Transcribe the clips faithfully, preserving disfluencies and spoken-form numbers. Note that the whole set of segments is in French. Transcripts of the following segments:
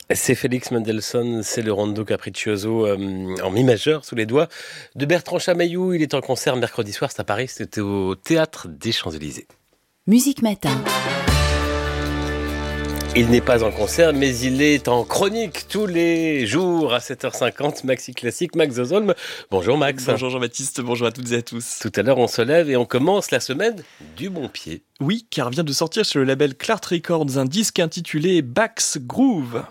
C'est Félix Mendelssohn, c'est le Rondo Capriccioso euh, en mi majeur sous les doigts de Bertrand Chamaillou. Il est en concert mercredi soir, c'est à Paris, c'était au Théâtre des Champs-Élysées. Musique Matin. Il n'est pas en concert, mais il est en chronique tous les jours à sept heures cinquante. Maxi Classique, Max Zozolm. Bonjour Max. Bonjour Jean-Baptiste, bonjour à toutes et à tous. Tout à l'heure, on se lève et on commence la semaine du bon pied. Oui, car vient de sortir sur le label Clart Records un disque intitulé Bach's Groove.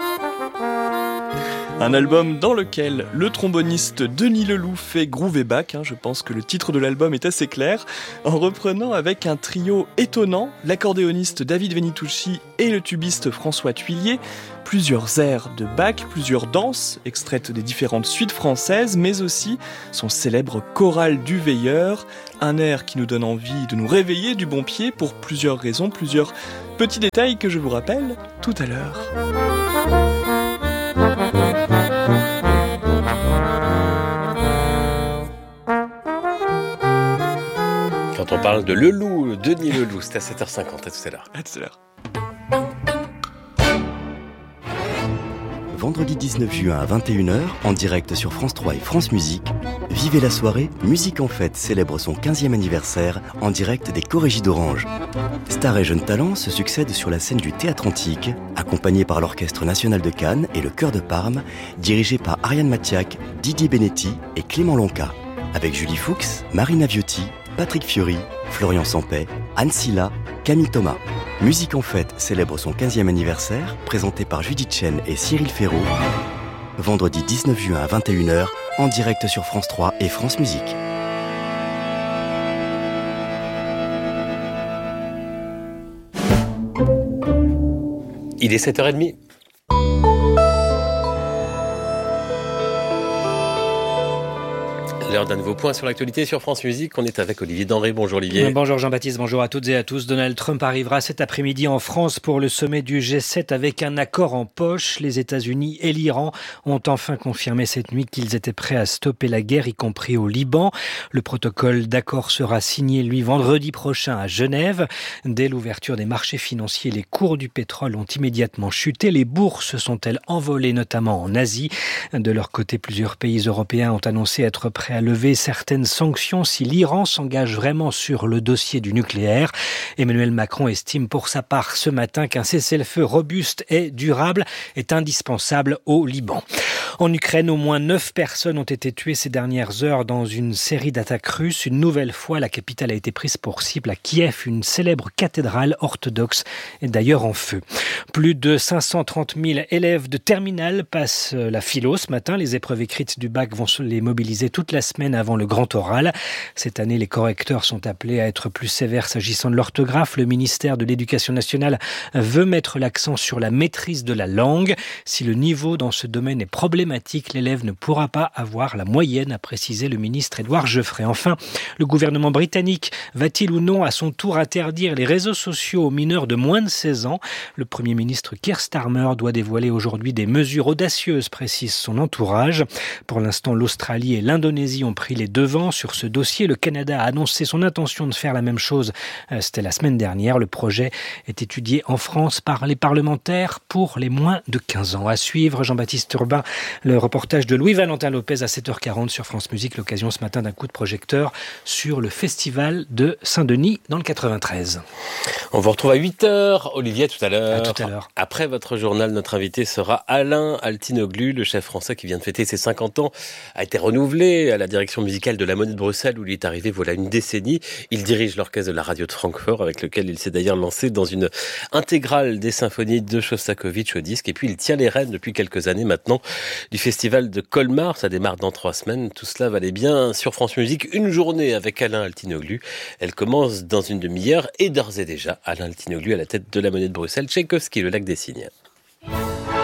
Un album dans lequel le tromboniste Denis Leloup fait groover Bach, hein, je pense que le titre de l'album est assez clair, en reprenant avec un trio étonnant, l'accordéoniste David Venitucci et le tubiste François Thuillier, plusieurs airs de Bach, plusieurs danses extraites des différentes suites françaises, mais aussi son célèbre Chorale du Veilleur, un air qui nous donne envie de nous réveiller du bon pied pour plusieurs raisons, plusieurs petits détails que je vous rappelle tout à l'heure. Quand on parle de Leloup, Denis Leloup, c'est à sept heures cinquante, à tout à l'heure. À tout à l'heure. Vendredi dix-neuf juin à vingt et une heures, en direct sur France trois et France Musique, vivez la soirée Musique en Fête célèbre son quinzième anniversaire en direct des Corégies d'Orange. Stars et jeunes talents se succèdent sur la scène du Théâtre Antique, accompagnés par l'Orchestre National de Cannes et le Chœur de Parme, dirigé par Ariane Mathiac, Didier Benetti et Clément Lonca, avec Julie Fuchs, Marina Viotti, Patrick Fiori, Florian Sampey, Anne Silla, Camille Thomas. Musique en Fête célèbre son quinzième anniversaire, présenté par Judith Chen et Cyril Ferraud. Vendredi dix-neuf juin à vingt et une heures, en direct sur France trois et France Musique. Il est sept heures trente. L'heure d'un nouveau point sur l'actualité sur France Musique. On est avec Olivier Denré. Bonjour Olivier. Bonjour Jean-Baptiste, bonjour à toutes et à tous. Donald Trump arrivera cet après-midi en France pour le sommet du G sept avec un accord en poche. Les États-Unis et l'Iran ont enfin confirmé cette nuit qu'ils étaient prêts à stopper la guerre, y compris au Liban. Le protocole d'accord sera signé, lui, vendredi prochain à Genève. Dès l'ouverture des marchés financiers, les cours du pétrole ont immédiatement chuté. Les bourses sont-elles envolées, notamment en Asie. De leur côté, plusieurs pays européens ont annoncé être prêts à lever certaines sanctions si l'Iran s'engage vraiment sur le dossier du nucléaire. Emmanuel Macron estime pour sa part ce matin qu'un cessez-le-feu robuste et durable est indispensable au Liban. En Ukraine, au moins neuf personnes ont été tuées ces dernières heures dans une série d'attaques russes. Une nouvelle fois, la capitale a été prise pour cible à Kiev. Une célèbre cathédrale orthodoxe est d'ailleurs en feu. Plus de cinq cent trente mille élèves de terminale passent la philo ce matin. Les épreuves écrites du bac vont se les mobiliser toute la semaine avant le grand oral. Cette année, les correcteurs sont appelés à être plus sévères s'agissant de l'orthographe. Le ministère de l'Éducation nationale veut mettre l'accent sur la maîtrise de la langue. Si le niveau dans ce domaine est problématique, l'élève ne pourra pas avoir la moyenne, a précisé le ministre Édouard Geoffrey. Enfin, le gouvernement britannique va-t-il ou non à son tour interdire les réseaux sociaux aux mineurs de moins de seize ans ? Le Premier ministre Keir Starmer doit dévoiler aujourd'hui des mesures audacieuses, précise son entourage. Pour l'instant, l'Australie et l'Indonésie ont pris les devants sur ce dossier. Le Canada a annoncé son intention de faire la même chose. C'était la semaine dernière. Le projet est étudié en France par les parlementaires pour les moins de quinze ans. À suivre, Jean-Baptiste Urbain, le reportage de Louis-Valentin Lopez à sept heures quarante sur France Musique. L'occasion ce matin d'un coup de projecteur sur le festival de Saint-Denis dans le quatre-vingt-treize. On vous retrouve à huit heures. Olivier, tout à l'heure. À tout à l'heure. Après votre journal, notre invité sera Alain Altinoglu, le chef français qui vient de fêter ses cinquante ans, a été renouvelé à la direction musicale de la Monnaie de Bruxelles où il est arrivé voilà une décennie. Il dirige l'orchestre de la radio de Francfort avec lequel il s'est d'ailleurs lancé dans une intégrale des symphonies de Shostakovich au disque. Et puis il tient les rênes depuis quelques années maintenant du festival de Colmar. Ça démarre dans trois semaines. Tout cela valait bien sur France Musique. Une journée avec Alain Altinoglu. Elle commence dans une demi-heure et d'ores et déjà Alain Altinoglu à la tête de la Monnaie de Bruxelles. Tchaïkovski, le lac des Cygnes.